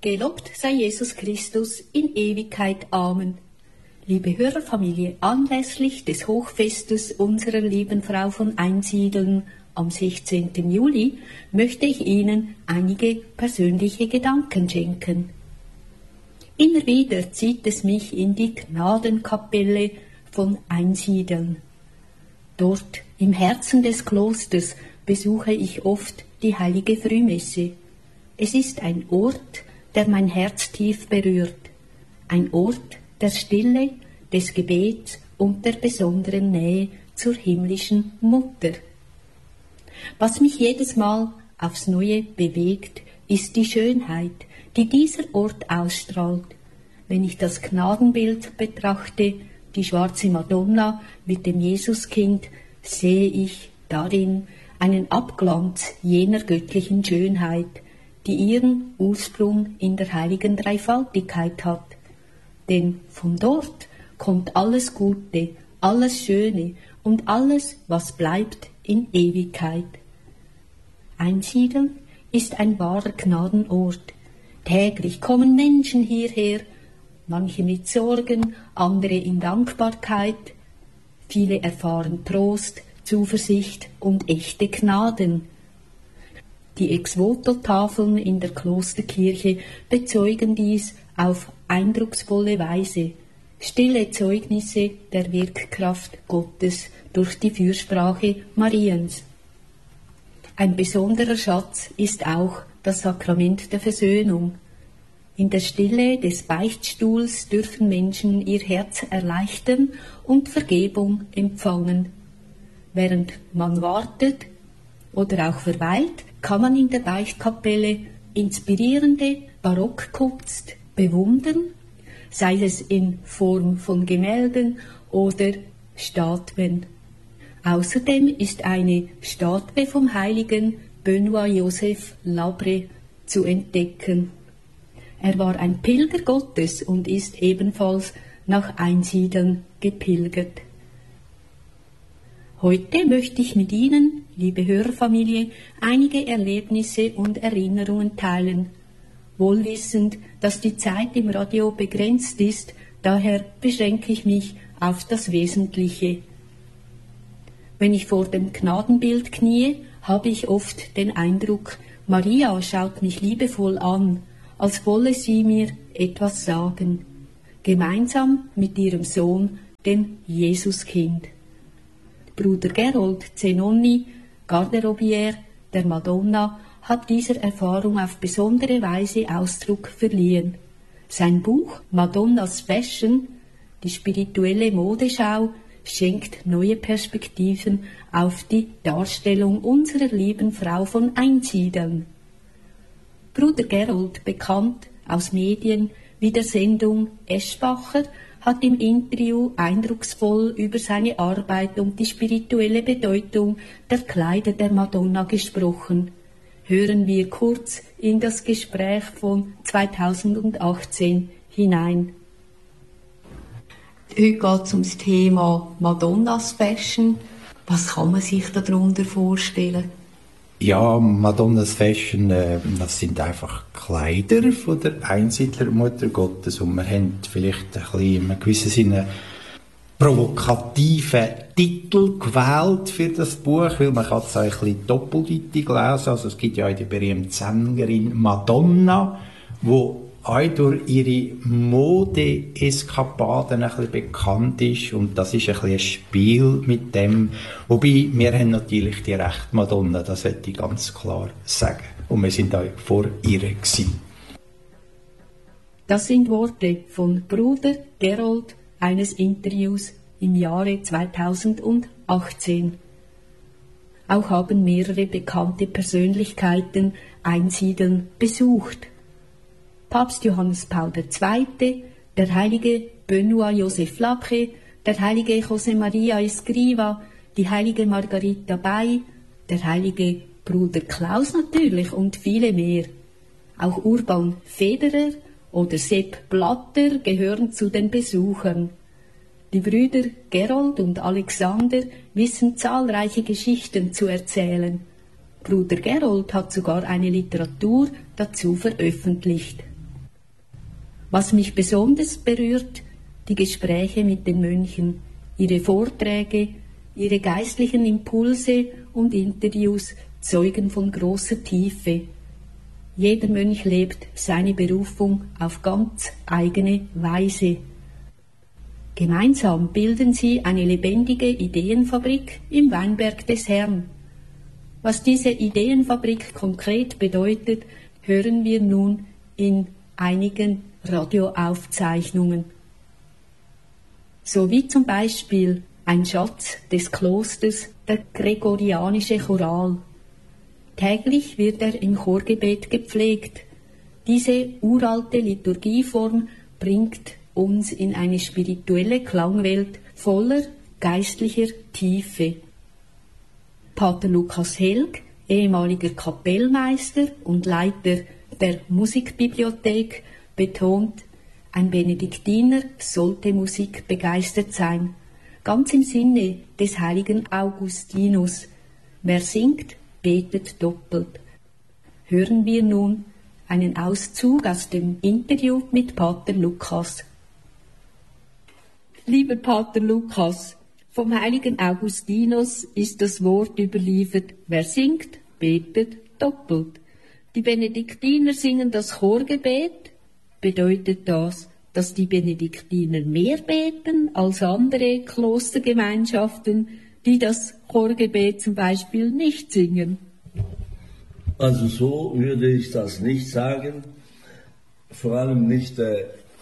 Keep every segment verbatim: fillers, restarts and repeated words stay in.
Gelobt sei Jesus Christus in Ewigkeit. Amen. Liebe Hörerfamilie, anlässlich des Hochfestes unserer lieben Frau von Einsiedeln am sechzehnten Juli möchte ich Ihnen einige persönliche Gedanken schenken. Immer wieder zieht es mich in die Gnadenkapelle von Einsiedeln. Dort im Herzen des Klosters besuche ich oft die heilige Frühmesse. Es ist ein Ort, der mein Herz tief berührt, ein Ort der Stille, des Gebets und der besonderen Nähe zur himmlischen Mutter. Was mich jedes Mal aufs Neue bewegt, ist die Schönheit, die dieser Ort ausstrahlt. Wenn ich das Gnadenbild betrachte, die schwarze Madonna mit dem Jesuskind, sehe ich darin einen Abglanz jener göttlichen Schönheit, die ihren Ursprung in der heiligen Dreifaltigkeit hat. Denn von dort kommt alles Gute, alles Schöne und alles, was bleibt in Ewigkeit. Einsiedeln ist ein wahrer Gnadenort. Täglich kommen Menschen hierher, manche mit Sorgen, andere in Dankbarkeit. Viele erfahren Trost, Zuversicht und echte Gnaden. Die Ex-voto-Tafeln in der Klosterkirche bezeugen dies auf eindrucksvolle Weise. Stille Zeugnisse der Wirkkraft Gottes durch die Fürsprache Mariens. Ein besonderer Schatz ist auch das Sakrament der Versöhnung. In der Stille des Beichtstuhls dürfen Menschen ihr Herz erleichtern und Vergebung empfangen. Während man wartet oder auch verweilt, kann man in der Beichtkapelle inspirierende Barockkunst bewundern, sei es in Form von Gemälden oder Statuen. Außerdem ist eine Statue vom heiligen Benoît Joseph Labre zu entdecken. Er war ein Pilger Gottes und ist ebenfalls nach Einsiedeln gepilgert. Heute möchte ich mit Ihnen, liebe Hörerfamilie, einige Erlebnisse und Erinnerungen teilen. Wohlwissend, dass die Zeit im Radio begrenzt ist, daher beschränke ich mich auf das Wesentliche. Wenn ich vor dem Gnadenbild kniee, habe ich oft den Eindruck, Maria schaut mich liebevoll an, als wolle sie mir etwas sagen, gemeinsam mit ihrem Sohn, dem Jesuskind. Bruder Gerold Zenoni, Garderobier der Madonna, hat dieser Erfahrung auf besondere Weise Ausdruck verliehen. Sein Buch Madonnas Fashion, die spirituelle Modeschau, schenkt neue Perspektiven auf die Darstellung unserer lieben Frau von Einsiedeln. Bruder Gerold, bekannt aus Medien wie der Sendung Eschbacher, hat im Interview eindrucksvoll über seine Arbeit und die spirituelle Bedeutung der Kleider der Madonna gesprochen. Hören wir kurz in das Gespräch von zweitausendachtzehn hinein. Heute geht es um das Thema Madonnas Fashion. Was kann man sich darunter vorstellen? Ja, Madonnas Fashion, äh, das sind einfach Kleider von der Einsiedlermutter Gottes und wir haben vielleicht ein bisschen in einem gewissen Sinne provokativen Titel gewählt für das Buch, weil man kann es auch ein bisschen doppeldeutig lesen. Also es gibt ja auch die berühmte Sängerin Madonna, wo auch durch ihre Mode-Eskapaden ein bisschen bekannt ist und das ist ein bisschen ein Spiel mit dem, wobei wir haben natürlich die rechte Madonna, das möchte ich ganz klar sagen und wir sind auch vor ihr gewesen. Das sind Worte von Bruder Gerold eines Interviews im Jahre zweitausendachtzehn. Auch haben mehrere bekannte Persönlichkeiten Einsiedeln besucht. Papst Johannes Paul der Zweite, der heilige Benoît Joseph Labre, der heilige José María Escrivá, die heilige Margarita Bay, der heilige Bruder Klaus natürlich und viele mehr. Auch Urban Federer oder Sepp Blatter gehören zu den Besuchern. Die Brüder Gerold und Alexander wissen zahlreiche Geschichten zu erzählen. Bruder Gerold hat sogar eine Literatur dazu veröffentlicht. Was mich besonders berührt, die Gespräche mit den Mönchen, ihre Vorträge, ihre geistlichen Impulse und Interviews zeugen von großer Tiefe. Jeder Mönch lebt seine Berufung auf ganz eigene Weise. Gemeinsam bilden sie eine lebendige Ideenfabrik im Weinberg des Herrn. Was diese Ideenfabrik konkret bedeutet, hören wir nun in einigen Radioaufzeichnungen. So wie zum Beispiel ein Schatz des Klosters, der gregorianische Choral. Täglich wird er im Chorgebet gepflegt. Diese uralte Liturgieform bringt uns in eine spirituelle Klangwelt voller geistlicher Tiefe. Pater Lukas Helg, ehemaliger Kapellmeister und Leiter der Musikbibliothek, betont, ein Benediktiner sollte Musik begeistert sein, ganz im Sinne des heiligen Augustinus. Wer singt, betet doppelt. Hören wir nun einen Auszug aus dem Interview mit Pater Lukas. Lieber Pater Lukas, vom heiligen Augustinus ist das Wort überliefert, wer singt, betet doppelt. Die Benediktiner singen das Chorgebet. Bedeutet das, dass die Benediktiner mehr beten als andere Klostergemeinschaften, die das Chorgebet zum Beispiel nicht singen? Also so würde ich das nicht sagen, vor allem nicht äh,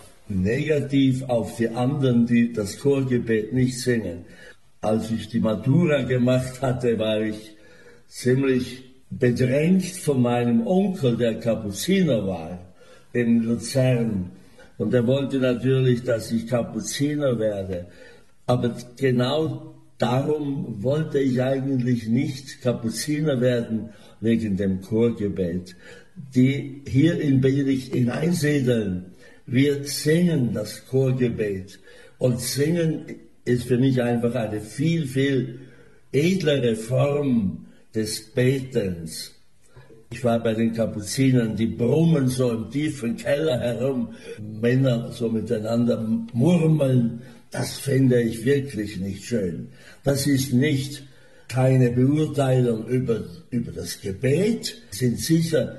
negativ auf die anderen, die das Chorgebet nicht singen. Als ich die Matura gemacht hatte, war ich ziemlich bedrängt von meinem Onkel, der Kapuziner war, in Luzern. Und er wollte natürlich, dass ich Kapuziner werde. Aber genau darum wollte ich eigentlich nicht Kapuziner werden, wegen dem Chorgebet. Die hier in Benedikt in Einsiedeln, wir singen das Chorgebet. Und singen ist für mich einfach eine viel, viel edlere Form des Betens. Ich war bei den Kapuzinern, die brummen so im tiefen Keller herum, Männer so miteinander murmeln. Das finde ich wirklich nicht schön. Das ist nicht keine Beurteilung über, über das Gebet, sind sicher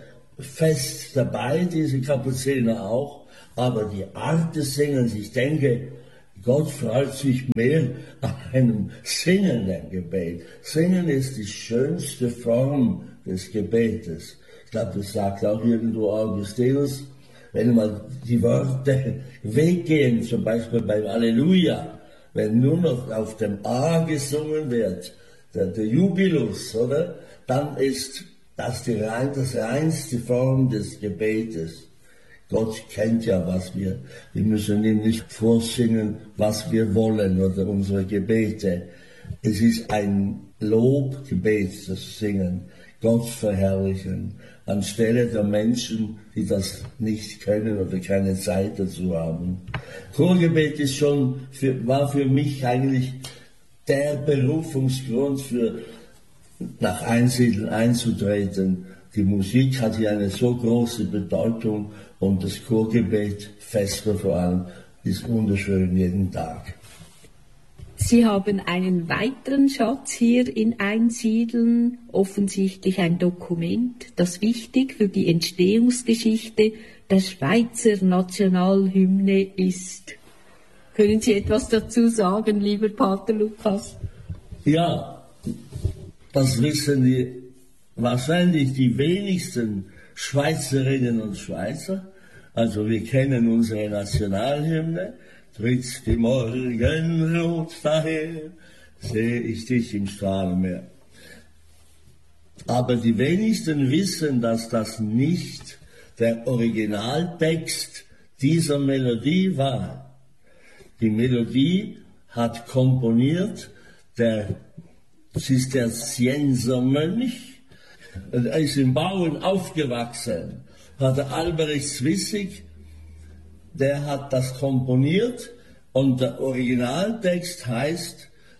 fest dabei, diese Kapuziner auch, aber die Art des Singens, ich denke, Gott freut sich mehr an einem singenden Gebet. Singen ist die schönste Form des Gebetes. Ich glaube, das sagt auch irgendwo Augustinus. Wenn mal die Worte weggehen, zum Beispiel beim Halleluja, wenn nur noch auf dem A gesungen wird, der, der Jubilus, oder? Dann ist das die rein, das reinste Form des Gebetes. Gott kennt ja, was wir, wir müssen ihm nicht vorsingen, was wir wollen oder unsere Gebete. Es ist ein Lobgebet, das Singen, Gott verherrlichen, anstelle der Menschen, die das nicht können oder keine Zeit dazu haben. Chorgebet ist schon für, war für mich eigentlich der Berufungsgrund für nach Einsiedeln einzutreten. Die Musik hat hier eine so große Bedeutung und das Chorgebet, Vesper vor allem, ist wunderschön jeden Tag. Sie haben einen weiteren Schatz hier in Einsiedeln, offensichtlich ein Dokument, das wichtig für die Entstehungsgeschichte der Schweizer Nationalhymne ist. Können Sie etwas dazu sagen, lieber Pater Lukas? Ja, das wissen die, wahrscheinlich die wenigsten Schweizerinnen und Schweizer. Also wir kennen unsere Nationalhymne. Tritt die Morgenrot daher, sehe ich dich im Strahlenmeer. Aber die wenigsten wissen, dass das nicht der Originaltext dieser Melodie war. Die Melodie hat komponiert der Zisterziensermönch, er ist in Bauen aufgewachsen, Pater Albrecht Zwissig, der hat das komponiert und der Originaltext heißt